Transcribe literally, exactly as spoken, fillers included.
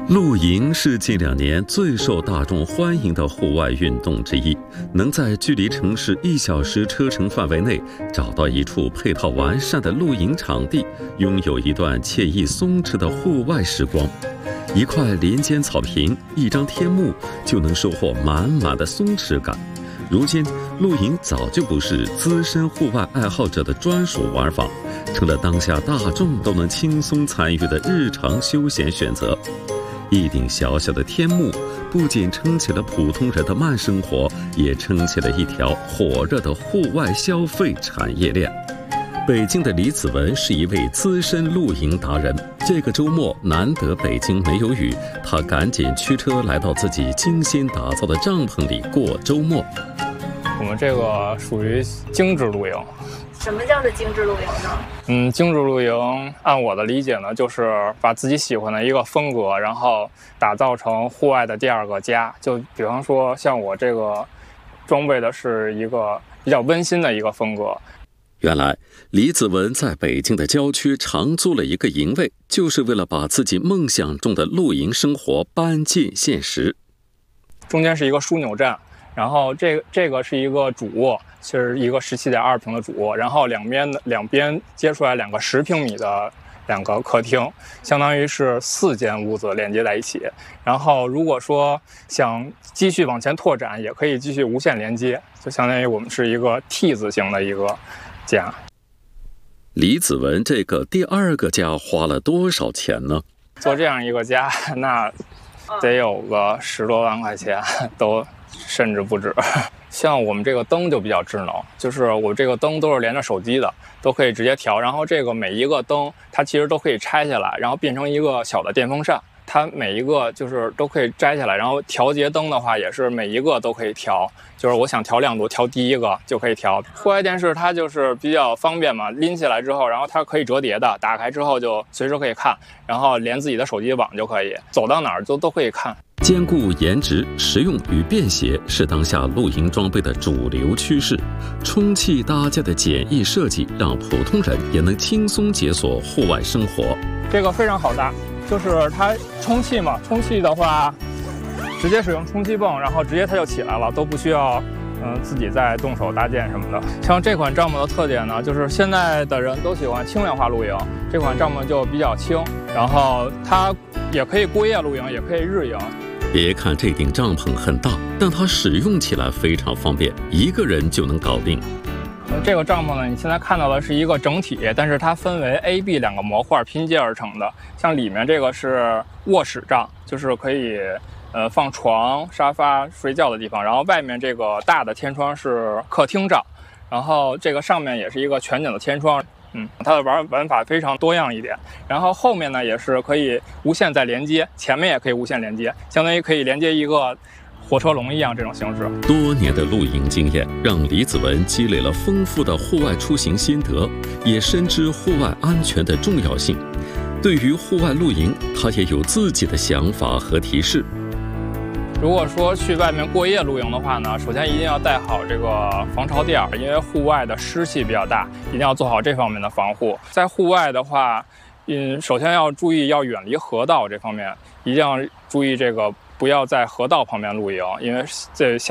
露营是近两年最受大众欢迎的户外运动之一，能在距离城市一小时车程范围内找到一处配套完善的露营场地，拥有一段惬意松弛的户外时光。一块林间草坪，一张天幕，就能收获满满的松弛感。如今，露营早就不是资深户外爱好者的专属玩法，成了当下大众都能轻松参与的日常休闲选择。一顶小小的天幕，不仅撑起了普通人的慢生活，也撑起了一条火热的户外消费产业链。北京的李子文是一位资深露营达人，这个周末难得北京没有雨，他赶紧驱车来到自己精心打造的帐篷里过周末。 我们这个属于精致露营。 什么叫做精致露营呢？ 嗯，精致露营按我的理解呢，就是把自己喜欢的一个风格，然后打造成户外的第二个家。就比方说，像我这个装备的是一个比较温馨的一个风格。 原来李子文在北京的郊区长租了一个营位，就是为了把自己梦想中的露营生活搬进现实。 中间是一个枢纽站，然后这个这个是一个主卧，是一个十七点二平的主卧，然后两边两边接出来两个十平米的两个客厅，相当于是四间屋子连接在一起。然后如果说想继续往前拓展，也可以继续无限连接，就相当于我们是一个 T 字形的一个家。 李子文这个第二个家花了多少钱呢？ 做这样一个家，那得有个十多万块钱，都甚至不止。像我们这个灯就比较智能，就是我这个灯都是连着手机的，都可以直接调。然后这个每一个灯，它其实都可以拆下来，然后变成一个小的电风扇。它每一个就是都可以摘下来，然后调节灯的话也是每一个都可以调，就是我想调亮度，调第一个就可以调。户外电视它就是比较方便嘛，拎起来之后，然后它可以折叠的，打开之后就随时可以看，然后连自己的手机网就可以，走到哪儿都都可以看。 兼顾颜值、实用与便携是当下露营装备的主流趋势。充气搭架的简易设计，让普通人也能轻松解锁户外生活。 这个非常好搭。就是它充气嘛，充气的话，直接使用充气泵，然后直接它就起来了，都不需要嗯、呃、自己再动手搭建什么的。像这款帐篷的特点呢，就是现在的人都喜欢轻量化露营，这款帐篷就比较轻，然后它也可以过夜露营，也可以日营。 别看这顶帐篷很大，但它使用起来非常方便，一个人就能搞定。 这个帐篷呢，你现在看到的是一个整体，但是它分为 A、B 两个模块拼接而成的。像里面这个是卧室帐，就是可以呃放床、沙发睡觉的地方。然后外面这个大的天窗是客厅帐，然后这个上面也是一个全景的天窗。嗯，它的玩玩法非常多样一点。然后后面呢也是可以无线再连接，前面也可以无线连接，相当于可以连接一个火车龙一样这种形式。 多年的露营经验让李子文积累了丰富的户外出行心得，也深知户外安全的重要性。对于户外露营，他也有自己的想法和提示。 如果说去外面过夜露营的话呢，首先一定要带好这个防潮垫，因为户外的湿气比较大，一定要做好这方面的防护。在户外的话，嗯，首先要注意要远离河道这方面，一定要注意这个不要在河道旁边露营，因为这下